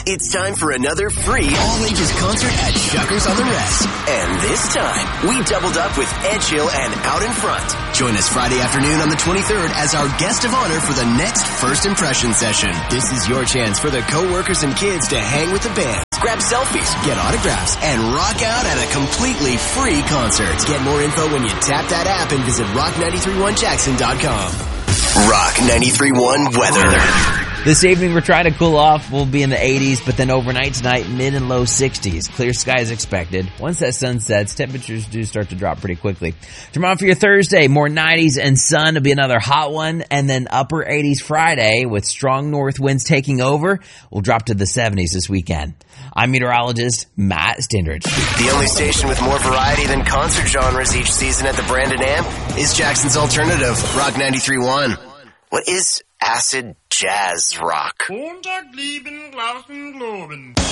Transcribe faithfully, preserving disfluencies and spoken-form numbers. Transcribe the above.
it's time for another free all-ages concert at Shuckers on the Rest. And this time, we doubled up with Ed Chill and Out in Front. Join us Friday afternoon on the twenty-third as our guest of honor for the next First Impression session. This is your chance for the co-workers and kids to hang with the band, grab selfies, get autographs, and rock out at a completely free concert. Get more info when you tap that app and visit rock nine three one jackson dot com. Rock ninety-three point one weather. This evening, we're trying to cool off. We'll be in the eighties, but then overnight tonight, mid and low sixties. Clear skies expected. Once that sun sets, temperatures do start to drop pretty quickly. Tomorrow for your Thursday, more nineties and sun. It'll be another hot one, and then upper eighties Friday with strong north winds taking over. We'll drop to the seventies this weekend. I'm meteorologist Matt Stindridge. The only station with more variety than concert genres each season at the Brandon Amp is Jackson's Alternative, Rock ninety-three point one. What is acid jazz rock? Montag lieben Glauben globen.